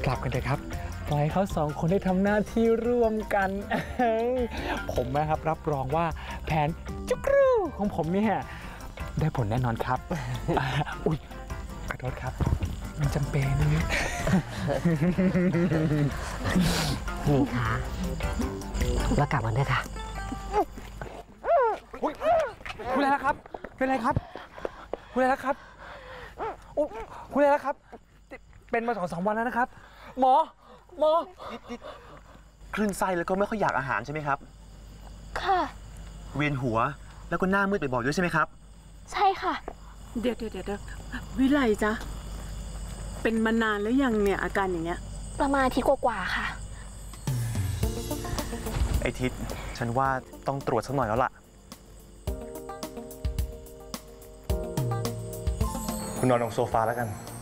กลับกันเถอะครับปล่อยเขาสองคนได้ทำหน้าที่ร่วมกันผมนะครับรับรองว่าแผนจุกรูของผมเนี่ยได้ผลแน่นอนครับอุ๊ยขอโทษครับมันจำเป็นนี่ค่ะแล้วกลับกันเถอะค่ะคุณอะไรครับเป็นอะไรครับคุณอะไรครับคุณอะไรครับเป็นมา2-3 วันแล้วนะครับหมอคลื่นไส้แล้วก็ไม่ค่อยอยากอาหารใช่ไหมครับค่ะเวียนหัวแล้วก็หน้ามืดบ่อยๆด้วยใช่ไหมครับใช่ค่ะเดี๋ยววิไลจ๊ะเป็นมานานแล้วยังเนี่ยอาการอย่างเงี้ยประมาณอาทิตย์กว่าๆค่ะไอทิศฉันว่าต้องตรวจสักหน่อยแล้วล่ะคุณนอนลงโซฟาแล้วกัน